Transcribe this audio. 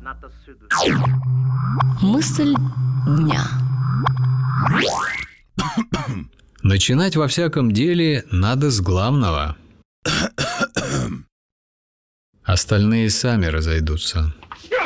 Мысль дня. Начинать во всяком деле надо с главного. Остальные сами разойдутся.